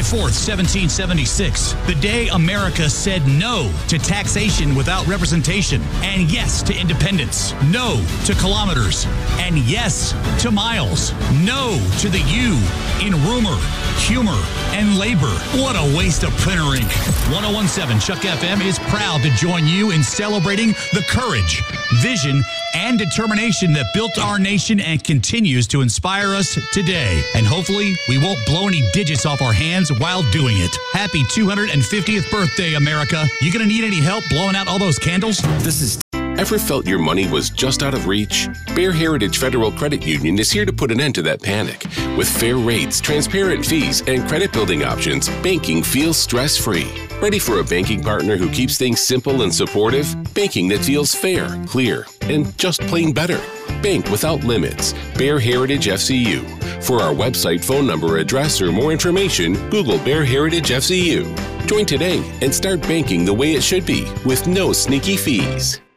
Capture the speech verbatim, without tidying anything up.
fourth, seventeen seventy-six, the day America said no to taxation without representation, and yes to independence, no to kilometers, and yes to miles, no to the U in rumor, humor, and labor. What a waste of printer ink. ten seventeen Chuck F M is proud to join you in celebrating the courage, vision, and determination that built our nation and continues to inspire us today. And hopefully, we won't blow any digits off our hands while doing it. Happy two hundred fiftieth birthday, America. You gonna need any help blowing out all those candles? This is... Ever felt your money was just out of reach? Bear Heritage Federal Credit Union is here to put an end to that panic. With fair rates, transparent fees, and credit building options, banking feels stress-free. Ready for a banking partner who keeps things simple and supportive? Banking that feels fair, clear, and just plain better. Bank without limits. Bear Heritage F C U. For our website, phone number, address, or more information, Google Bear Heritage F C U. Join today and start banking the way it should be with no sneaky fees.